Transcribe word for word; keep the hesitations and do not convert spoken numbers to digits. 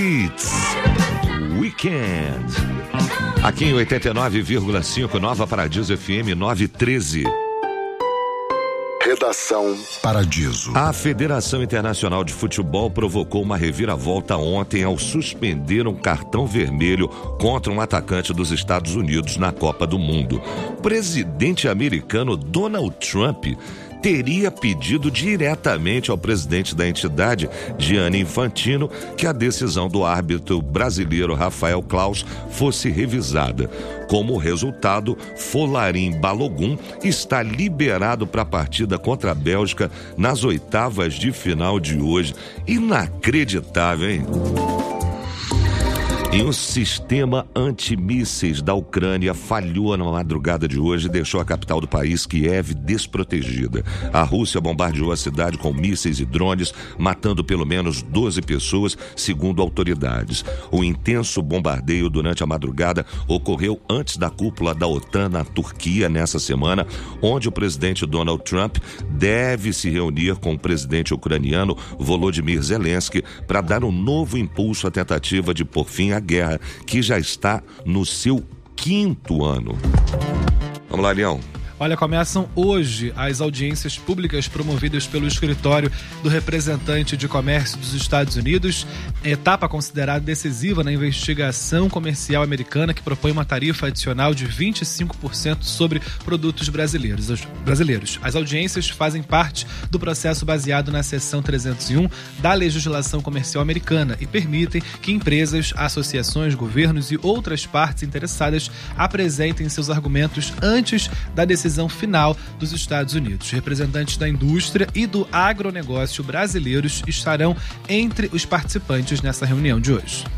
Beats, Weekend. Aqui em oitenta e nove vírgula cinco, Nova Paradiso F M nove e treze. Redação Paradiso. A Federação Internacional de Futebol provocou uma reviravolta ontem ao suspender um cartão vermelho contra um atacante dos Estados Unidos na Copa do Mundo. O presidente americano Donald Trump teria pedido diretamente ao presidente da entidade, Gianni Infantino, que a decisão do árbitro brasileiro Rafael Claus fosse revisada. Como resultado, Folarin Balogun está liberado para a partida contra a Bélgica nas oitavas de final de hoje. Inacreditável, hein? E um sistema antimísseis da Ucrânia falhou na madrugada de hoje e deixou a capital do país, Kiev, desprotegida. A Rússia bombardeou a cidade com mísseis e drones, matando pelo menos doze pessoas, segundo autoridades. O intenso bombardeio durante a madrugada ocorreu antes da cúpula da OTAN na Turquia nessa semana, onde o presidente Donald Trump deve se reunir com o presidente ucraniano Volodymyr Zelensky para dar um novo impulso à tentativa de pôr fim à guerra, que já está no seu quinto ano. Vamos lá, Leão. Olha, começam hoje as audiências públicas promovidas pelo Escritório do Representante de Comércio dos Estados Unidos, etapa considerada decisiva na investigação comercial americana que propõe uma tarifa adicional de vinte e cinco por cento sobre produtos brasileiros. brasileiros. As audiências fazem parte do processo baseado na seção trezentos e um da legislação comercial americana e permitem que empresas, associações, governos e outras partes interessadas apresentem seus argumentos antes da decisão decisão final dos Estados Unidos. Representantes da indústria e do agronegócio brasileiros estarão entre os participantes nessa reunião de hoje.